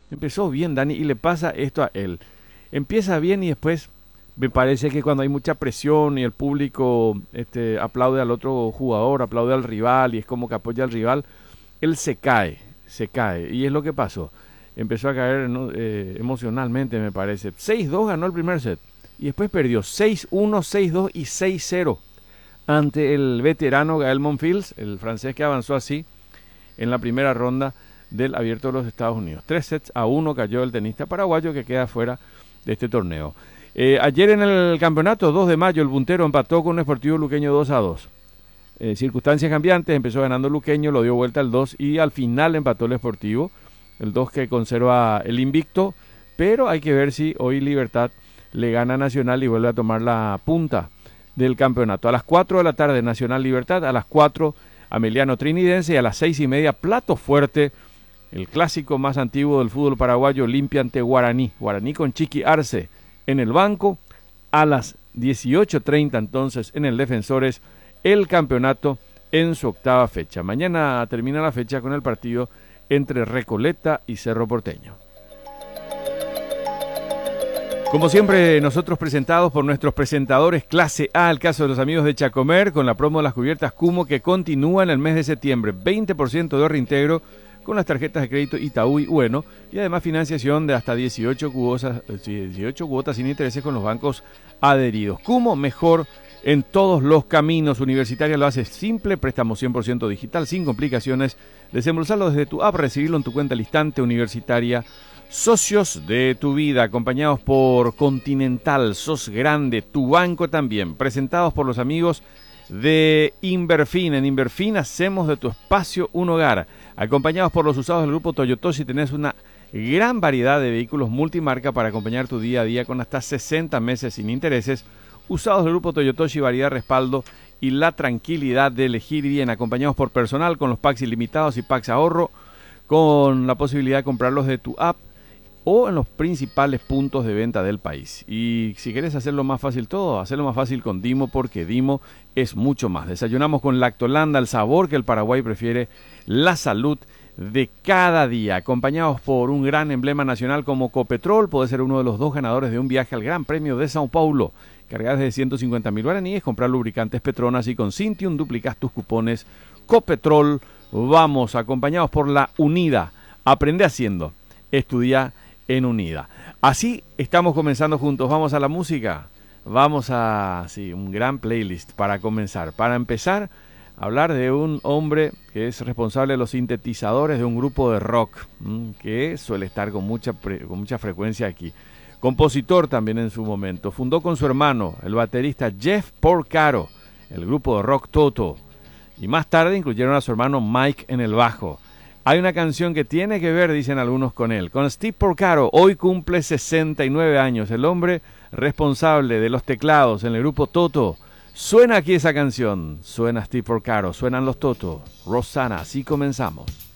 Empezó bien Dani y le pasa esto a él. Empieza bien y después me parece que cuando hay mucha presión y el público aplaude al otro jugador, aplaude al rival y es como que apoya al rival, él se cae. Y es lo que pasó. Empezó a caer, ¿no? Emocionalmente, me parece. 6-2 ganó el primer set. Y después perdió 6-1, 6-2 y 6-0 ante el veterano Gael Monfils, el francés que avanzó así en la primera ronda del Abierto de los Estados Unidos. 3-1 cayó el tenista paraguayo que queda fuera de este torneo. Ayer en el campeonato, 2 de mayo, el puntero empató con un Sportivo Luqueño 2-2. Circunstancias cambiantes, empezó ganando Luqueño, lo dio vuelta al 2 y al final empató el Sportivo, el 2 que conserva el invicto, pero hay que ver si hoy Libertad le gana a Nacional y vuelve a tomar la punta del campeonato. A las 4 de la tarde Nacional Libertad, a las 4 Ameliano Trinidense y a las 6:30 Plato Fuerte, el clásico más antiguo del fútbol paraguayo, Olimpia ante Guaraní. Guaraní con Chiqui Arce en el banco. A las 18:30 entonces en el Defensores, el campeonato en su octava fecha. Mañana termina la fecha con el partido entre Recoleta y Cerro Porteño. Como siempre, nosotros presentados por nuestros presentadores clase A, el caso de los amigos de Chacomer, con la promo de las cubiertas Cumo que continúa en el mes de septiembre. 20% de reintegro con las tarjetas de crédito Itaú y Bueno, y además financiación de hasta 18 cuotas sin intereses con los bancos adheridos. Cumo, mejor en todos los caminos. Universitaria lo hace simple, préstamo 100% digital, sin complicaciones. Desembolsarlo desde tu app, recibirlo en tu cuenta al instante. Universitaria, socios de tu vida, acompañados por Continental, sos grande, tu banco también. Presentados por los amigos de Inverfin. En Inverfin hacemos de tu espacio un hogar. Acompañados por los usados del grupo Toyotoshi, tenés una gran variedad de vehículos multimarca para acompañar tu día a día con hasta 60 meses sin intereses. Usados del grupo Toyotoshi, variedad, respaldo y la tranquilidad de elegir bien. Acompañados por personal con los packs ilimitados y packs ahorro, con la posibilidad de comprarlos de tu app o en los principales puntos de venta del país. Y si quieres hacerlo más fácil todo, hacerlo más fácil con Dimo, porque Dimo es mucho más. Desayunamos con Lactolanda, el sabor que el Paraguay prefiere, la salud de cada día. Acompañados por un gran emblema nacional como Copetrol, puede ser uno de los 2 ganadores de un viaje al Gran Premio de Sao Paulo. Cargadas de 150.000 guaraníes, comprar lubricantes Petronas y con Cintium duplicas tus cupones. Copetrol, vamos, acompañados por la Unida. Aprende haciendo, estudia en Unida. Así estamos comenzando juntos. Vamos a la música. Vamos a un gran playlist para comenzar. Para empezar, hablar de un hombre que es responsable de los sintetizadores de un grupo de rock que suele estar con mucha frecuencia aquí. Compositor también en su momento. Fundó con su hermano, el baterista Jeff Porcaro, el grupo de rock Toto. Y más tarde incluyeron a su hermano Mike en el bajo. Hay una canción que tiene que ver, dicen algunos, con él. Con Steve Porcaro, hoy cumple 69 años. El hombre responsable de los teclados en el grupo Toto. Suena aquí esa canción. Suena Steve Porcaro, suenan los Toto. Rosanna, así comenzamos.